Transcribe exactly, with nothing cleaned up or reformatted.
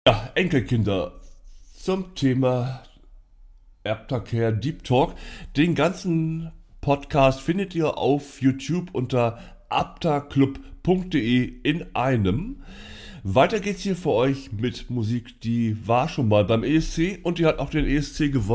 Ja, Enkelkinder zum Thema Erbtercare Deep Talk. Den ganzen Podcast findet ihr auf YouTube unter aptaclub punkt de in einem. Weiter geht's hier für euch mit Musik, die war schon mal beim E S C und die hat auch den E S C gewonnen.